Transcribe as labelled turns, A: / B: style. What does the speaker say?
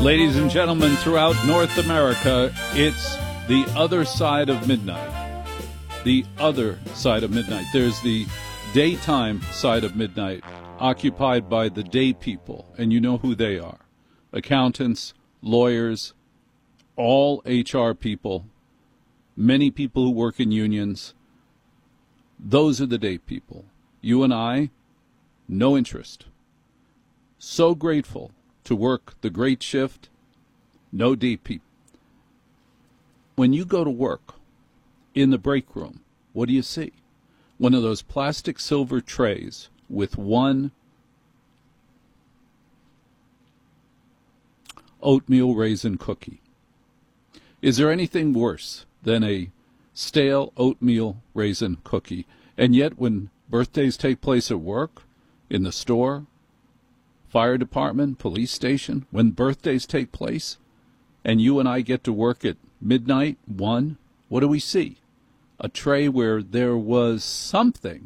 A: Ladies and gentlemen, throughout North America, it's the other side of midnight. The other side of midnight. There's the daytime side of midnight, occupied by the day people, and you know who they are. Accountants, lawyers, all HR people, many people who work in unions. Those are the day people. You and I, no interest. So grateful to work the great shift, no day people. When you go to work in the break room, what do you see? One of those plastic silver trays with one oatmeal raisin cookie. Is there anything worse than a stale oatmeal raisin cookie? And yet when birthdays take place at work, in the store, fire department, police station, when birthdays take place, and you and I get to work at midnight, 1, what do we see? A tray where there was something